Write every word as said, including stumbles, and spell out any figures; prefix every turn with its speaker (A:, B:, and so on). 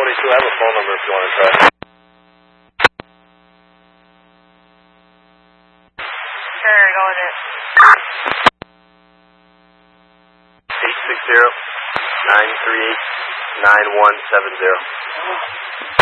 A: twenty-two, I have a phone number if you want to try.
B: Sure, go with it.
A: eight six zero, nine three eight, nine one seven zero.